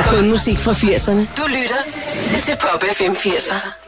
Kun musik fra 80'erne. Du lytter til Pop FM 80'er.